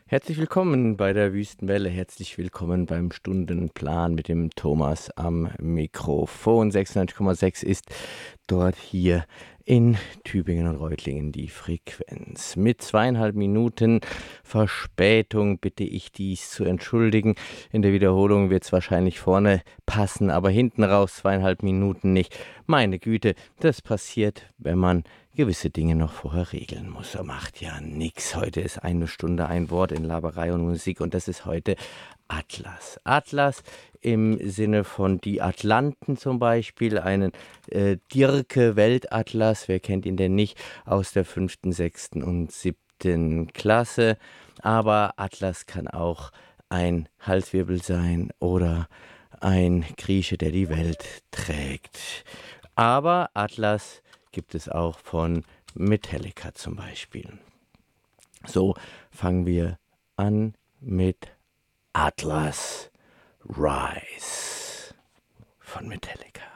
Herzlich willkommen bei der Wüstenwelle. Herzlich willkommen beim Stundenplan mit dem Thomas am Mikrofon. 96,6 ist dort hier in Tübingen und Reutlingen die Frequenz. Mit 2,5 Minuten Verspätung bitte ich dies zu entschuldigen. In der Wiederholung wird es wahrscheinlich vorne passen, aber hinten raus 2,5 Minuten nicht. Meine Güte, das passiert, wenn man gewisse Dinge noch vorher regeln muss. Er macht ja nix. Heute ist eine Stunde ein Wort in Laberei und Musik und das ist heute Atlas. Atlas im Sinne von die Atlanten zum Beispiel, einen Dirke-Weltatlas, wer kennt ihn denn nicht, aus der 5., 6. und 7. Klasse. Aber Atlas kann auch ein Halswirbel sein oder ein Grieche, der die Welt trägt. Aber Atlas gibt es auch von Metallica zum Beispiel. So fangen wir an mit Atlas Rise von Metallica.